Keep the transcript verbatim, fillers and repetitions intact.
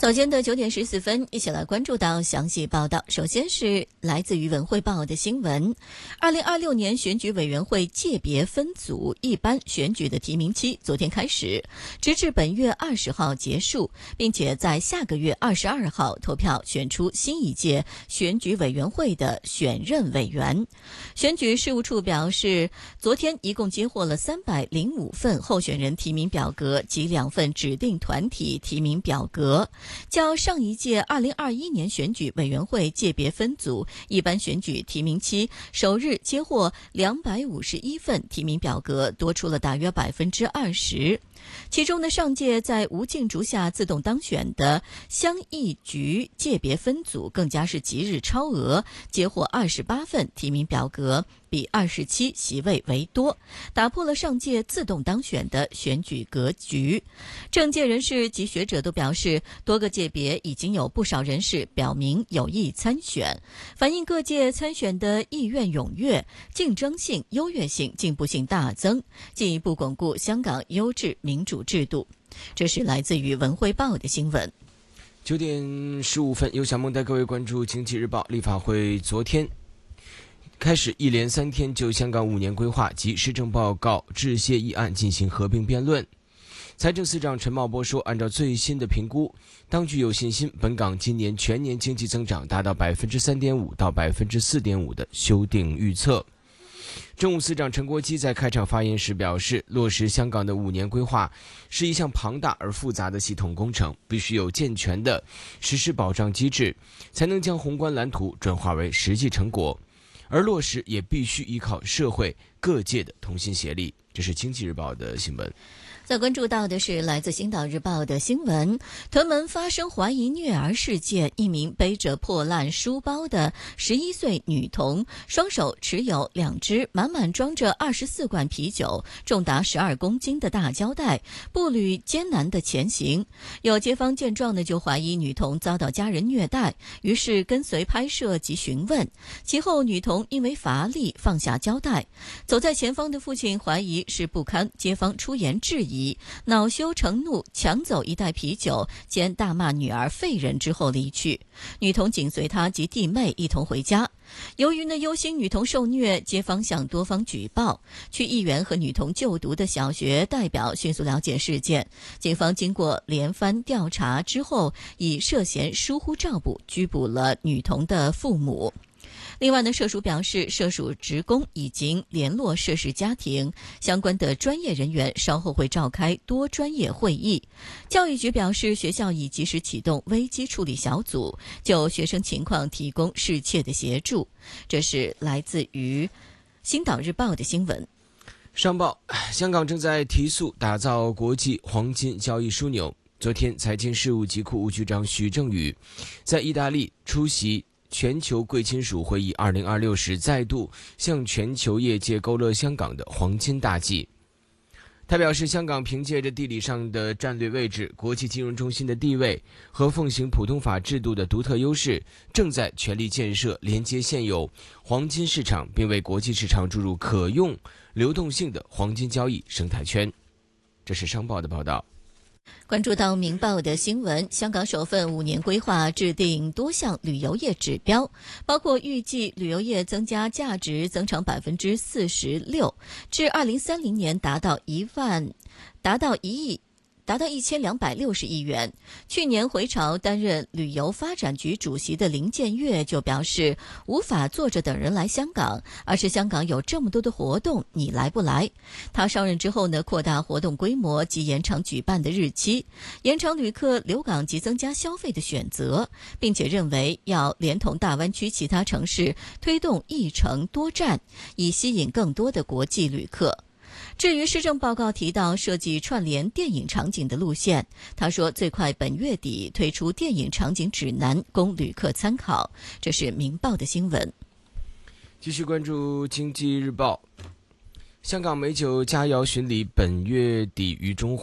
早间的九点十四分，一起来关注到详细报道。首先是来自于文汇报的新闻：二零二六年选举委员会界别分组一般选举的提名期昨天开始，直至本月二十号结束，并且在下个月二十二号投票选出新一届选举委员会的选任委员。选举事务处表示，昨天一共接获了三百零五份候选人提名表格及两份指定团体提名表格。较上一届二零二一年选举委员会界别分组一般选举提名期首日接获两百五十一份提名表格，多出了大约百分之二十。其中呢，上届在无竞逐下自动当选的乡议局界别分组更加是即日超额，接获二十八份提名表格，比二十七席位为多，打破了上届自动当选的选举格局。政界人士及学者都表示，多个界别已经有不少人士表明有意参选，反映各界参选的意愿踊跃，竞争性、优越性、进步性大增，进一步巩固香港优质民主制度。这是来自于文汇报的新闻。 九点十五分，由小梦带各位关注经济日报。立法会昨天开始一连三天就香港五年规划及施政报告致谢议案进行合并辩论。财政司长陈茂波说，按照最新的评估，当局有信心本港今年全年经济增长达到 百分之三点五 到 百分之四点五 的修订预测。政务司长陈国基在开场发言时表示，落实香港的五年规划是一项庞大而复杂的系统工程，必须有健全的实施保障机制，才能将宏观蓝图转化为实际成果，而落实也必须依靠社会各界的同心协力。这是经济日报的新闻。 再关注到的是来自星岛日报的新闻，屯门发生怀疑虐儿事件，一名背着破烂书包的十一岁女童，双手持有两只满满装着二十四罐啤酒、重达十二公斤的大胶带，步履艰难地前行。有街坊见状呢，就怀疑女童遭到家人虐待，于是跟随拍摄及询问。其后女童因为乏力放下胶带，走在前方的父亲怀疑是不堪，街坊出言质疑，恼羞成怒，抢走一袋啤酒，兼大骂女儿废人之后离去。女童紧随他及弟妹一同回家。由于呢忧心女童受虐，街坊向多方举报。去议员和女童就读的小学代表迅速了解事件，警方经过连番调查之后，以涉嫌疏忽照顾拘捕了女童的父母。另外呢，社署表示，社署职工已经联络涉事家庭，相关的专业人员稍后会召开多专业会议。教育局表示，学校已及时启动危机处理小组，就学生情况提供适切的协助。这是来自于星岛日报的新闻。 上报，香港正在提速打造国际黄金交易枢纽。昨天，财经事务及库务局长许正宇在意大利出席全球贵金属会议二零二六时，再度向全球业界勾勒香港的黄金大计。他表示，香港凭借着地理上的战略位置、国际金融中心的地位和奉行普通法制度的独特优势，正在全力建设连接现有黄金市场，并为国际市场注入可用流动性的黄金交易生态圈。这是商报的报道。 关注到明报的新闻，香港首份五年规划制定多项旅游业指标，包括预计旅游业增加价值增长百分之四十六，至二零三零年达到一万，达到一亿。达到一千两百六十亿元。去年回潮担任旅游发展局主席的林建岳就表示，无法坐着等人来香港，而是香港有这么多的活动，你来不来？他上任之后呢，扩大活动规模及延长举办的日期，延长旅客留港及增加消费的选择，并且认为要连同大湾区其他城市推动一城多站，以吸引更多的国际旅客。至于施政报告提到设计串联电影场景的路线，他说最快本月底推出电影场景指南供旅客参考。这是明报的新闻。 继续关注经济日报，香港美酒佳肴巡礼本月底于中